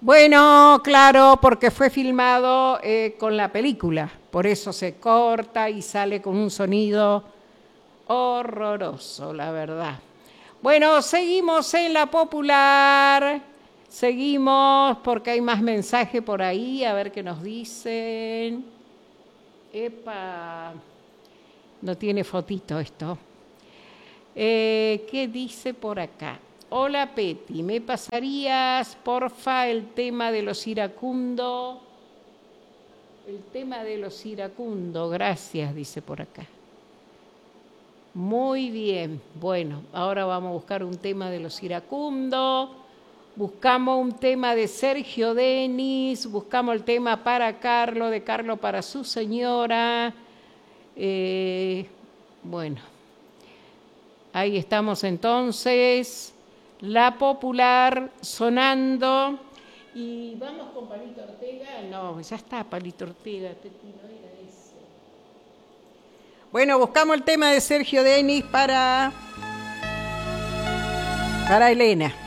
Bueno, claro, porque fue filmado con la película, por eso se corta y sale con un sonido horroroso, la verdad. Bueno, seguimos en la popular, seguimos porque hay más mensaje por ahí, a ver qué nos dicen. Epa, no tiene fotito esto. ¿Qué dice por acá? Hola Peti, ¿me pasarías porfa el tema de los iracundo? El tema de los iracundo, gracias, dice por acá. Muy bien, bueno, ahora vamos a buscar un tema de los iracundo. Buscamos un tema de Sergio Denis, buscamos el tema para Carlos, de Carlos para su señora. Bueno, ahí estamos entonces. La popular sonando. Y vamos con Palito Ortega. No, ya está Palito Ortega. No era ese. Bueno, buscamos el tema de Sergio Denis para Elena.